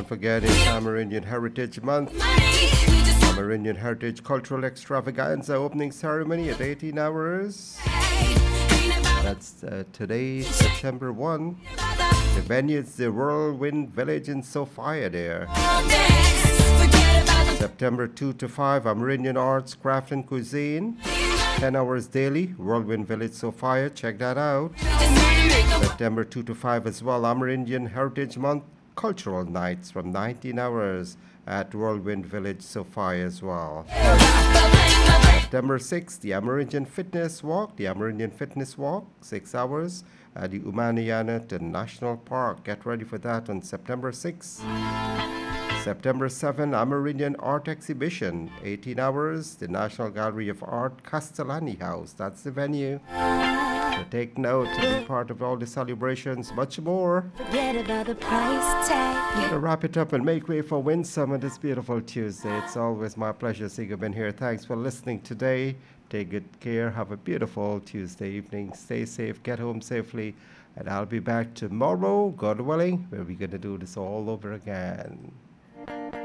Don't forget it's Amerindian Heritage Month. Amerindian Heritage Cultural Extravaganza opening ceremony at 18 hours. That's today, September 1. The venue is the Whirlwind Village in Sophia there. September 2 to 5, Amerindian Arts, Craft and Cuisine. 10 hours daily, Whirlwind Village, Sophia. Check that out. September 2 to 5 as well, Amerindian Heritage Month Cultural Nights from 19 hours at Whirlwind Village, Sophia as well. September 6th, the Amerindian Fitness Walk. The Amerindian Fitness Walk, 6 hours at the Umaniyana National Park. Get ready for that on September 6th. September 7, Amerindian Art Exhibition, 18 hours, the National Gallery of Art, Castellani House. That's the venue. So take note and be part of all the celebrations, much more. Forget about the price tag. To wrap it up and make way for Winsome on this beautiful Tuesday. It's always my pleasure seeing you've been here. Thanks for listening today. Take good care. Have a beautiful Tuesday evening. Stay safe. Get home safely. And I'll be back tomorrow, God willing, where we're going to do this all over again.